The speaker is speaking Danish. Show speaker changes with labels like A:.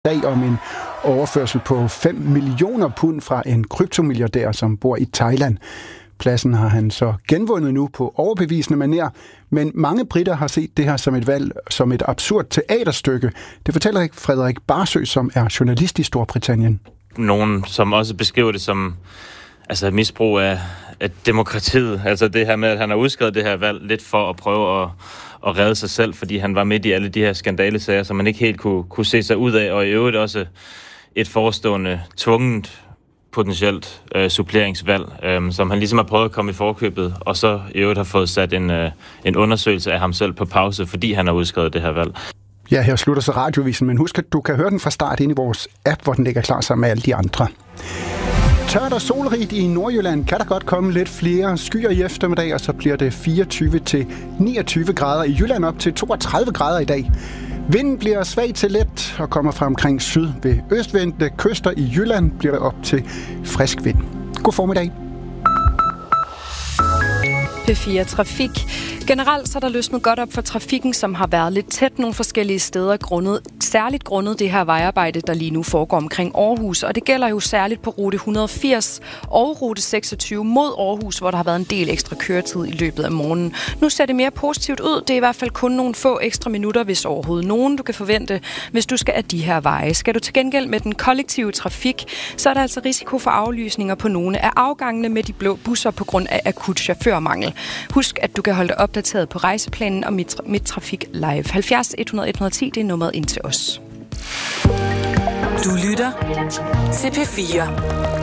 A: dag om en overførsel på 5 millioner pund fra en kryptomilliardær, som bor i Thailand. Pladsen har han så genvundet nu på overbevisende manér, men mange briter har set det her som et valg, som et absurd teaterstykke. Det fortæller Frederik Barsø, som er journalist i Storbritannien.
B: Nogen, som også beskriver det som misbrug af demokratiet. Altså det her med, at han har udskrevet det her valg lidt for at prøve at redde sig selv, fordi han var midt i alle de her skandalesager, som man ikke helt kunne se sig ud af, og i øvrigt også et forestående tvungent potentielt suppleringsvalg, som han ligesom har prøvet at komme i forkøbet, og så i øvrigt har fået sat en undersøgelse af ham selv på pause, fordi han har udskrevet det her valg.
A: Ja, her slutter så radiovisen, men husk, at du kan høre den fra start ind i vores app, hvor den ligger klar sammen med alle de andre. Tørt og solrigt i Nordjylland kan der godt komme lidt flere skyer i eftermiddag, og så bliver det 24-29 grader i Jylland, op til 32 grader i dag. Vinden bliver svag til let og kommer fra omkring syd. Ved østvendte kyster i Jylland bliver det op til frisk vind. God formiddag.
C: P4 Trafik. Generelt så er der løsnet godt op for trafikken, som har været lidt tæt nogle forskellige steder, særligt grundet det her vejarbejde, der lige nu foregår omkring Aarhus. Og det gælder jo særligt på rute 180 og rute 26 mod Aarhus, hvor der har været en del ekstra køretid i løbet af morgenen. Nu ser det mere positivt ud. Det er i hvert fald kun nogle få ekstra minutter, hvis overhovedet nogen du kan forvente, hvis du skal af de her veje. Skal du til gengæld med den kollektive trafik, så er der altså risiko for aflysninger på nogle af afgangene med de blå busser på grund af akut chaufførmangel. Husk, at du kan holde dig opdateret på rejseplanen og Midttrafik Live. 70 100 110, det er nummeret ind til os.
D: Du lytter til P4.